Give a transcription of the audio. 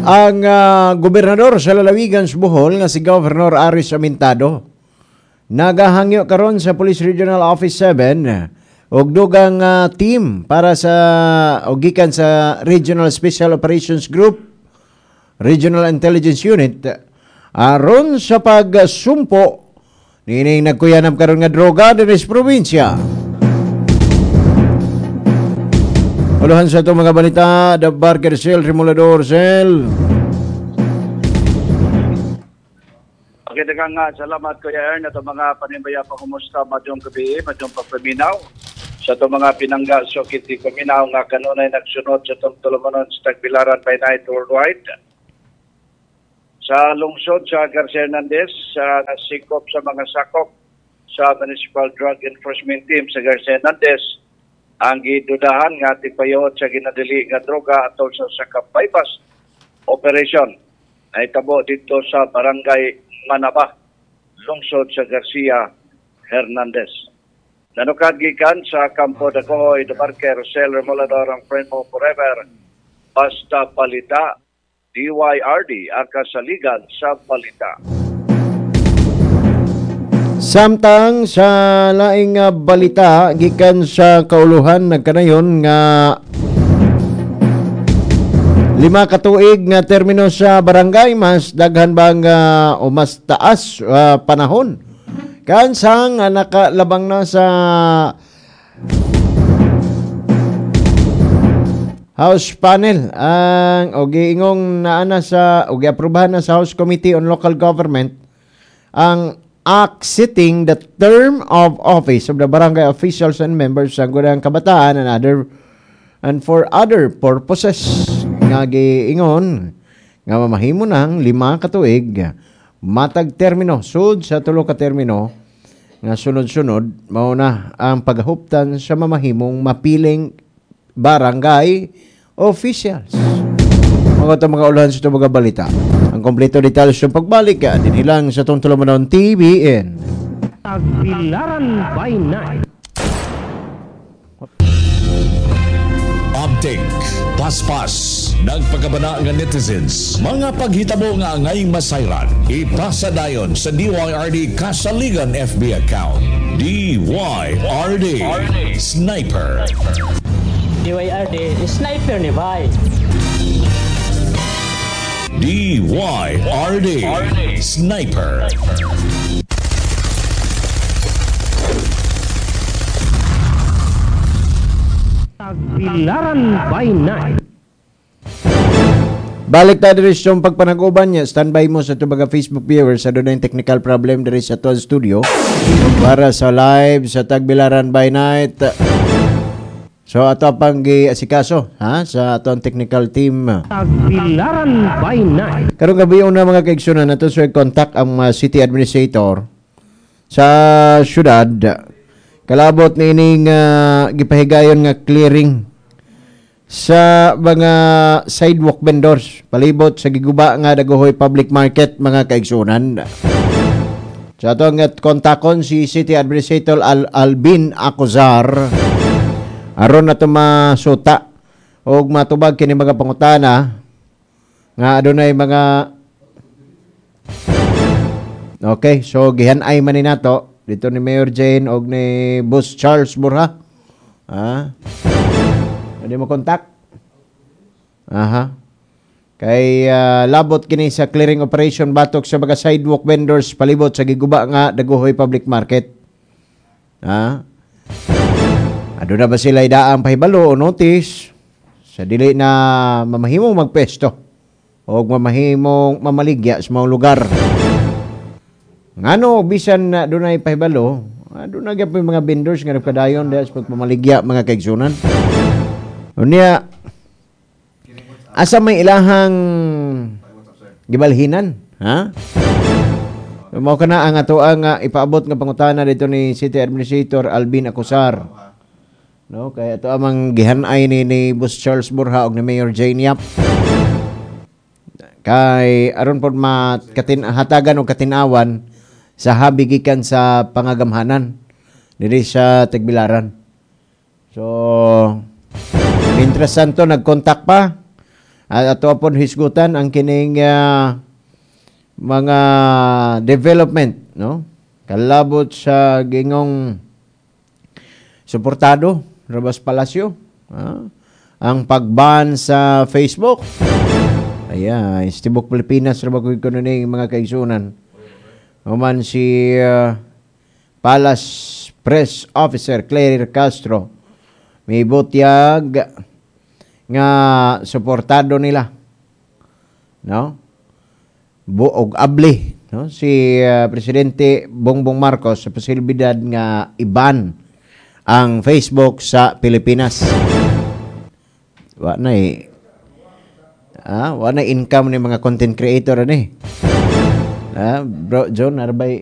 ang gobernador sa lalawigan sa Bohol nga si Governor Aris Amintado nagahangyo karon sa Police Regional Office 7 og dugang team para sa gikan sa Regional Special Operations Group, Regional Intelligence Unit aron sa pagsumpo nining nagkuyanap karon nga droga dinhi sa probinsya. Uluhan sa itong mga balita, The Barker Cell, Remulador Cell. Okay, nga, salamat Kuya Ern at mga panimaya pangumusta madyong gabi, madyong pagpaminaw. Sa itong mga pinangga, so kiti paminaw nga kanunay nagsunod sa itong tulumanon sa Tagbilaran by Night Worldwide. Sa lungsod sa Garcia Hernandez, sa nasikop sa mga sakop sa Municipal Drug Enforcement Team sa Garcia Hernandez, ang gidudahan nga tigpayot sa ginadili nga droga atol sa bypass operation ay tabo dito sa Barangay Manaba, lungsod sa Garcia Hernandez. Nanukad gikan sa Campo de Cohoy, The Barker, Cell, Remolador, ang friend mo forever, basta balita, DYRD, ang kasaligan sa balita. Samtang sa laing balita gikan sa kauluhan nagkanayon nga 5 katuig nga termino sa barangay mas daghan bang o mas taas panahon kansang nakalabang na sa House panel ang giingong naana sa giaprobahan na sa House Committee on Local Government ang Act setting the term of office of the barangay officials and members sa Sangguniang Kabataan and for other purposes. Nga giingon nga mamahimo nang 5 katuig matag termino sud sa 3 ka termino nga sunod-sunod mao na ang paghuptan sa mamahimong mapiling barangay officials. Mga ulahan sa itong mga balita. Ang kompleto detalye sa pagbalik dinhilang sa itong Tulumanon TVN. Tagbilaran by Night. Update, paspas, nagpagabana nga netizens, mga paghitabo nga angay masayran, ipasa dayon sa DYRD Kasaligan FB account. DYRD Sniper. DYRD Sniper ni Bay. DYRD Sniper. Tagbilaran by Night. Balik tayo diri sa pagpanag-uban niya. Standby mo sa ito mga Facebook viewers. Sa doon yung technical problem diri sa ito studio. Para sa live sa Tagbilaran by Night. So ato pang giasikaso sa atong technical team. Tagbilaran by Night. Karong gabi una mga kaigsunan nato sa contact ang city administrator sa syudad. Kalabot ni ining gipahigayon nga clearing sa mga sidewalk vendors palibot sa giguba nga Daguhoy Public Market mga kaigsunan. Sa atong kontakon si City Administrator Albin Acozar aron na ito masuta o matubag kini mga pangutana nga adunay mga okay, so gihanay man ni nato dito ni Mayor Jane og ni Boss Charles Burha. Hindi mo kontak? Kay labot kini sa clearing operation batok sa mga sidewalk vendors palibot sa giguba nga Daguhoy Public Market. Ado na ba sila idaang pahibalo o notice sa dili na mamahimong magpesto o mamahimong mamaligya sa mga lugar. Ngano bisan na dunay pahibalo, doon na gyud mga vendors nga nagkadayon dahil sa pagmamaligya mga kaigsunan. Unya asa may ilahang gibalhinan, Mao kana ang ato ang ipaabot nga pangutana dito ni City Administrator Albin Acozar. No, kaya ito amang gihanay ni Boss Charles Burha og ni Mayor Jane Yap. Kay aron pod hatagan og katinawan sa habigikan sa pangagamhanan diri sa Tagbilaran. So, mientras santo nagkontak pa ato pon hisgutan ang kining mga development, no? Kalabot sa gingong suportado Robas Palacio, ang pagban sa Facebook. Tibok Pilipinas ra ba ko ni mga kaigsunan. Human si Palace Press Officer Claire Castro may butyag nga suportado nila, no? Buog abli, no? Si Presidente Bongbong Marcos sa posibilidad nga iban ang Facebook sa Pilipinas. Wa na income ni mga content creator ani. Bro John, arbay